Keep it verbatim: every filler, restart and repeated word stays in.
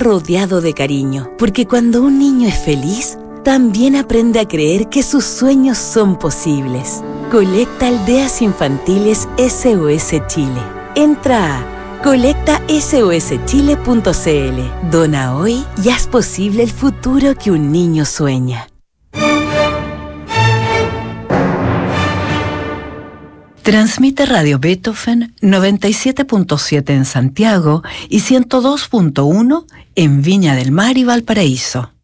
rodeado de cariño, porque cuando un niño es feliz, también aprende a creer que sus sueños son posibles. Colecta Aldeas Infantiles S O S Chile. Entra a colecta S O S chile punto c l. Dona hoy y haz posible el futuro que un niño sueña. Transmite Radio Beethoven noventa y siete punto siete en Santiago y ciento dos punto uno en Viña del Mar y Valparaíso.